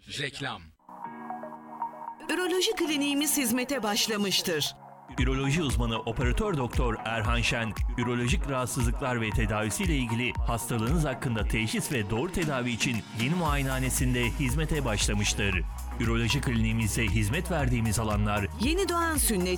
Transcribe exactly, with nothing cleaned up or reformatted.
Reklam. Üroloji kliniğimiz hizmete başlamıştır. Üroloji uzmanı operatör doktor Erhan Şen, ürolojik rahatsızlıklar ve tedavisiyle ilgili hastalığınız hakkında teşhis ve doğru tedavi için yeni muayenehanesinde hizmete başlamıştır. Üroloji kliniğimizde hizmet verdiğimiz alanlar: Yeni doğan sünnet